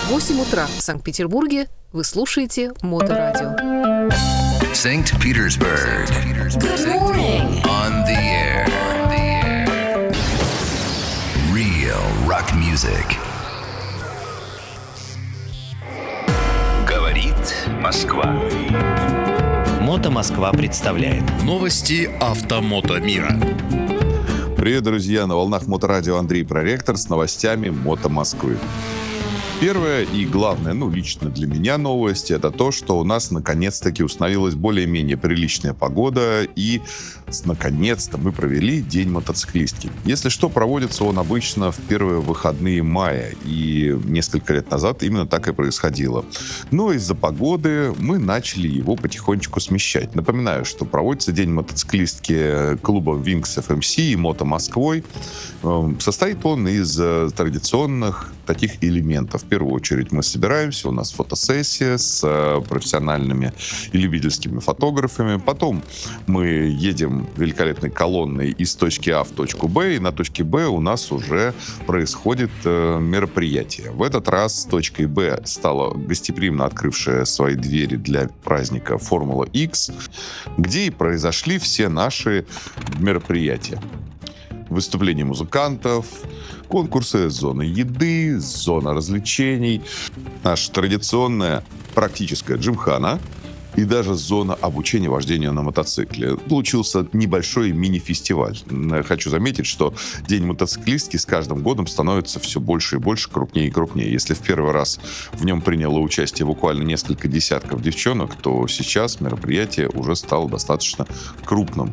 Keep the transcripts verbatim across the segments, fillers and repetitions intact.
восемь утра в Санкт-Петербурге. Вы слушаете Моторадио. Saint Petersburg. Good morning. On the air. Real rock music. Говорит Москва. Мото Москва представляет новости автомото мира. Привет, друзья! На волнах Моторадио Андрей Проректор с новостями Мото Москвы. Первая и главная, ну, лично для меня новость, это то, что у нас наконец-таки установилась более-менее приличная погода, и наконец-то мы провели День мотоциклистки. Если что, проводится он обычно в первые выходные мая, и несколько лет назад именно так и происходило. Но из-за погоды мы начали его потихонечку смещать. Напоминаю, что проводится День мотоциклистки клубом Wings эф эм си и Мото Москвой. Состоит он из традиционных таких элементов. В первую очередь мы собираемся, у нас фотосессия с профессиональными и любительскими фотографами. Потом мы едем великолепной колонной из точки А в точку Б, и на точке Б у нас уже происходит мероприятие. В этот раз точкой Б стала гостеприимно открывшая свои двери для праздника Формула X, где и произошли все наши мероприятия. Выступления музыкантов, конкурсы, зоны еды, зона развлечений, наша традиционная практическая джимхана и даже зона обучения вождению на мотоцикле. Получился небольшой мини-фестиваль. Хочу заметить, что День мотоциклистки с каждым годом становится все больше и больше, крупнее и крупнее. Если в первый раз в нем приняло участие буквально несколько десятков девчонок, то сейчас мероприятие уже стало достаточно крупным.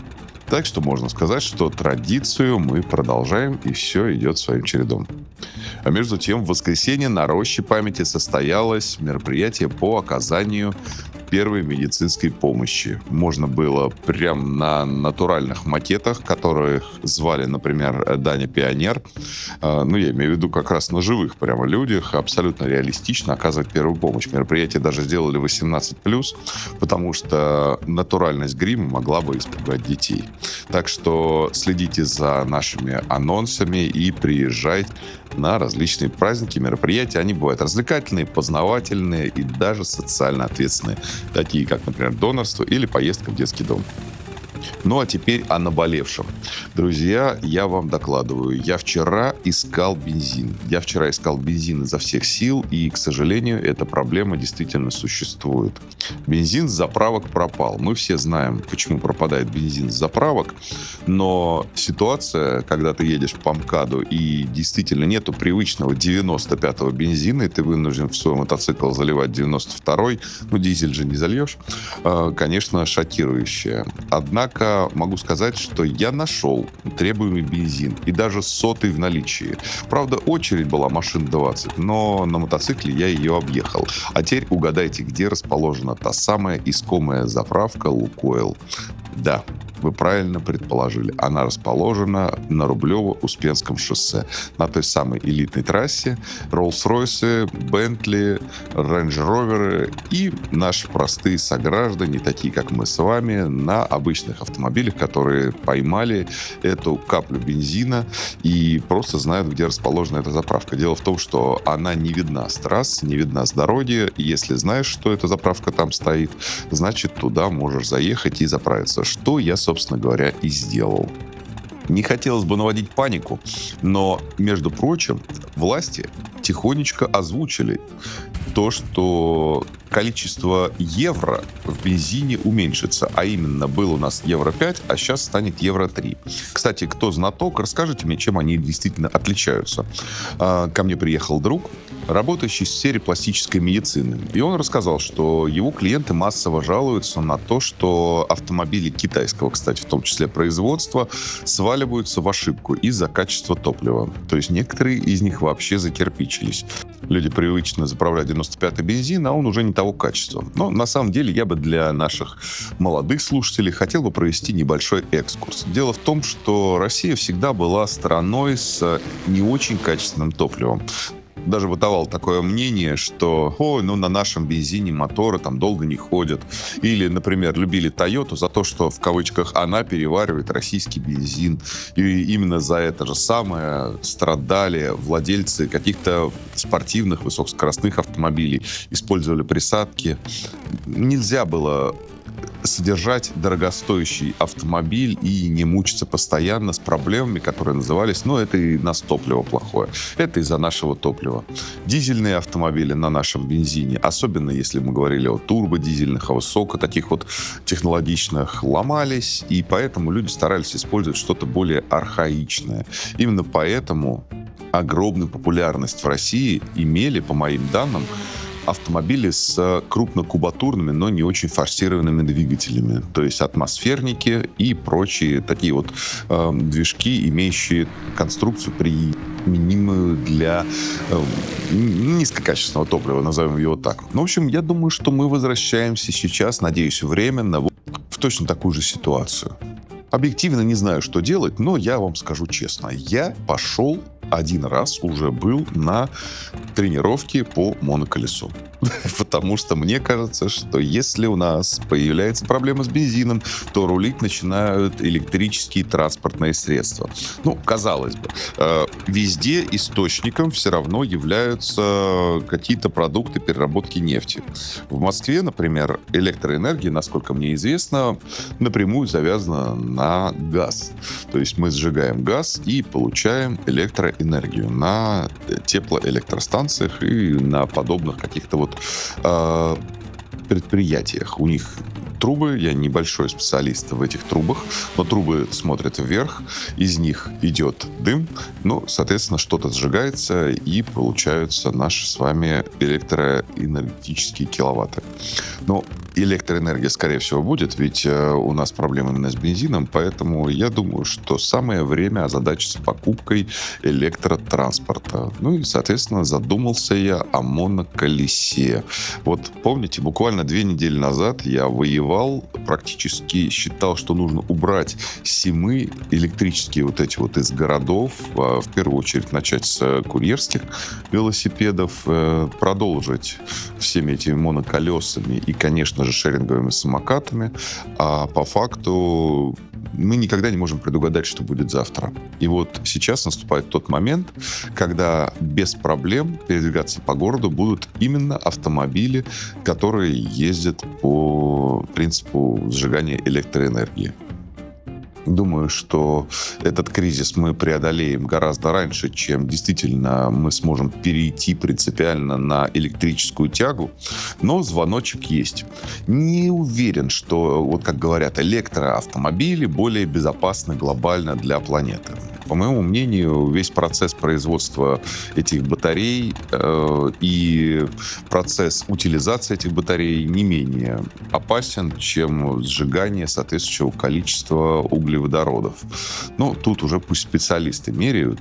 Так что можно сказать, что традицию мы продолжаем, и все идет своим чередом. А между тем, в воскресенье на Роще памяти состоялось мероприятие по оказанию первой медицинской помощи. Можно было прям на натуральных макетах, которых звали, например, Даня Пионер, ну, я имею в виду как раз на живых прямо людях, абсолютно реалистично оказывать первую помощь. Мероприятие даже сделали восемнадцать плюс, потому что натуральность грима могла бы испугать детей. Так что следите за нашими анонсами и приезжайте на различные праздники, мероприятия. Они бывают развлекательные, познавательные и даже социально ответственные, такие как, например, донорство или поездка в детский дом. Ну а теперь о наболевшем. Друзья, я вам докладываю, я вчера искал бензин. Я вчера искал бензин изо всех сил, и, к сожалению, эта проблема действительно существует. Бензин с заправок пропал. Мы все знаем, почему пропадает бензин с заправок, но ситуация, когда ты едешь по МКАДу и действительно нету привычного девяносто пятого бензина, и ты вынужден в свой мотоцикл заливать девяносто второй, ну дизель же не зальешь, конечно, шокирующее. Однако могу сказать, что я нашел требуемый бензин и даже сотый в наличии. Правда, очередь была машин двадцать, но на мотоцикле я ее объехал. А теперь угадайте, где расположена та самая искомая заправка «Лукойл». Да, вы правильно предположили. Она расположена на Рублево-Успенском шоссе. На той самой элитной трассе Роллс-Ройсы, Бентли, Рейндж-Роверы и наши простые сограждане, такие как мы с вами, на обычных автомобилях, которые поймали эту каплю бензина и просто знают, где расположена эта заправка. Дело в том, что она не видна с трассы, не видна с дороги. И если знаешь, что эта заправка там стоит, значит, туда можешь заехать и заправиться. Что я, собственно говоря, и сделал. Не хотелось бы наводить панику, но, между прочим, власти тихонечко озвучили то, что количество евро в бензине уменьшится. А именно, был у нас евро пять, а сейчас станет евро три. Кстати, кто знаток, расскажите мне, чем они действительно отличаются. Ко мне приехал друг, работающий в сфере пластической медицины. И он рассказал, что его клиенты массово жалуются на то, что автомобили китайского, кстати, в том числе производства, сваливаются в ошибку из-за качества топлива. То есть некоторые из них вообще закирпичились. Люди привычно заправляют девяносто пятый бензин, а он уже не того качества. Но на самом деле я бы для наших молодых слушателей хотел бы провести небольшой экскурс. Дело в том, что Россия всегда была страной с не очень качественным топливом. даже бытовало такое мнение, что, ой, ну на нашем бензине моторы там долго не ходят. Или, например, любили Тойоту за то, что, в кавычках, она переваривает российский бензин. И именно за это же самое страдали владельцы каких-то спортивных высокоскоростных автомобилей. Использовали присадки. Нельзя было содержать дорогостоящий автомобиль и не мучиться постоянно с проблемами, которые назывались, ну, это и нас топливо плохое, это из-за нашего топлива. Дизельные автомобили на нашем бензине, особенно если мы говорили о турбодизельных, о высоко таких вот технологичных, ломались, и поэтому люди старались использовать что-то более архаичное. Именно поэтому огромную популярность в России имели, по моим данным, автомобили с крупнокубатурными, но не очень форсированными двигателями. То есть атмосферники и прочие такие вот э, движки, имеющие конструкцию применимую для э, низкокачественного топлива, назовем его так. Ну, в общем, я думаю, что мы возвращаемся сейчас, надеюсь, временно в точно такую же ситуацию. Объективно не знаю, что делать, но я вам скажу честно. Я пошел один раз уже был на тренировке по моноколесу. Потому что мне кажется, что если у нас появляется проблема с бензином, то рулить начинают электрические транспортные средства. Ну, казалось бы, везде источником все равно являются какие-то продукты переработки нефти. В Москве, например, электроэнергия, насколько мне известно, напрямую завязана на газ. То есть мы сжигаем газ и получаем электроэнергию. энергию на теплоэлектростанциях и на подобных каких-то вот э, предприятиях. У них трубы, я небольшой специалист в этих трубах, но трубы смотрят вверх, из них идет дым, ну, соответственно, что-то сжигается, и получаются наши с вами электроэнергетические киловатты. Но электроэнергия, скорее всего, будет, ведь э, у нас проблемы именно с бензином, поэтому я думаю, что самое время озадачиться покупкой электротранспорта. Ну и, соответственно, задумался я о моноколесе. Вот помните, буквально две недели назад я воевал, практически считал, что нужно убрать семы электрические вот эти вот из городов, э, в первую очередь начать с курьерских велосипедов, э, продолжить всеми этими моноколесами и, конечно же, шеринговыми самокатами, а по факту мы никогда не можем предугадать, что будет завтра. И вот сейчас наступает тот момент, когда без проблем передвигаться по городу будут именно автомобили, которые ездят по принципу сжигания электроэнергии. Думаю, что этот кризис мы преодолеем гораздо раньше, чем действительно мы сможем перейти принципиально на электрическую тягу. Но звоночек есть. Не уверен, что, вот как говорят, электроавтомобили более безопасны глобально для планеты. По моему мнению, весь процесс производства этих батарей э, и процесс утилизации этих батарей не менее опасен, чем сжигание соответствующего количества углеводородов. Ну, тут уже пусть специалисты меряют.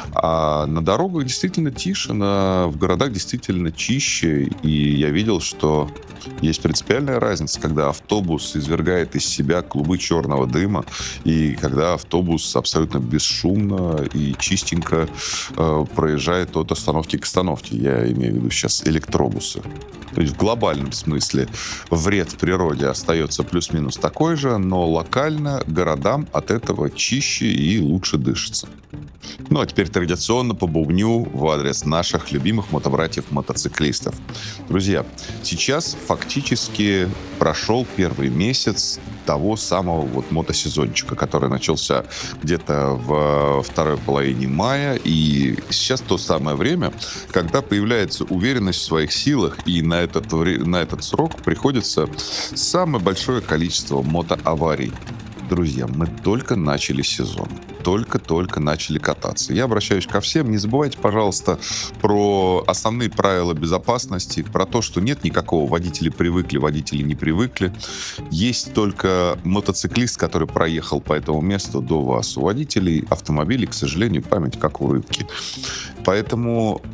А на дорогах действительно тише, на, в городах действительно чище. И я видел, что есть принципиальная разница, когда автобус извергает из себя клубы черного дыма, и когда автобус абсолютно бесшумно и чистенько э, проезжает от остановки к остановке. Я имею в виду сейчас электробусы. То есть в глобальном смысле вред природе остается плюс-минус такой же, но локально городам от этого чище и лучше дышится. Ну а теперь традиционно побубню в адрес наших любимых мотобратьев-мотоциклистов. Друзья, сейчас фактически прошел первый месяц того самого вот мотосезончика, который начался где-то в второй половине мая. И сейчас то самое время, когда появляется уверенность в своих силах, и на этот, на этот срок приходится самое большое количество мотоаварий. Друзья, мы только начали сезон. Только-только начали кататься. Я обращаюсь ко всем. Не забывайте, пожалуйста, про основные правила безопасности, про то, что нет никакого водители привыкли, водители не привыкли. Есть только мотоциклист, который проехал по этому месту до вас. У водителей автомобилей, к сожалению, память как у рыбки. Поэтому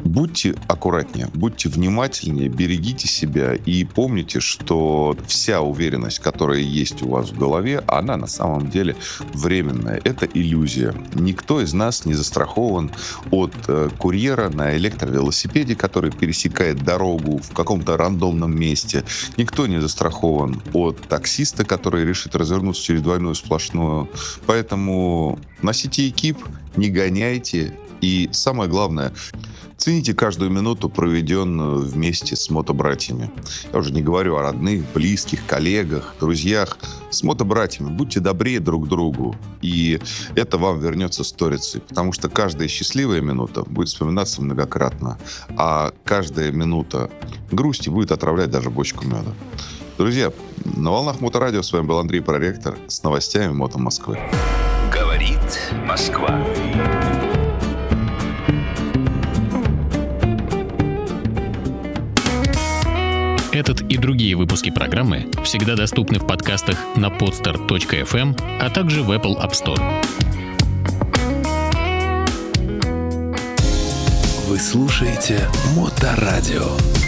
Будьте аккуратнее, будьте внимательнее, берегите себя и помните, что вся уверенность, которая есть у вас в голове, она на самом деле временная. Это иллюзия. Никто из нас не застрахован от э, курьера на электровелосипеде, который пересекает дорогу в каком-то рандомном месте. Никто не застрахован от таксиста, который решит развернуться через двойную сплошную. Поэтому носите экип, не гоняйте. И самое главное, цените каждую минуту, проведенную вместе с мотобратьями. Я уже не говорю о родных, близких, коллегах, друзьях. С мотобратьями будьте добрее друг к другу. И это вам вернется сторицей. Потому что каждая счастливая минута будет вспоминаться многократно. А каждая минута грусти будет отравлять даже бочку меда. Друзья, на волнах Моторадио с вами был Андрей Проректор с новостями Мото Москвы. Говорит Москва. Этот и другие выпуски программы всегда доступны в подкастах на podster точка эф эм, а также в Apple App Store. Вы слушаете Моторадио.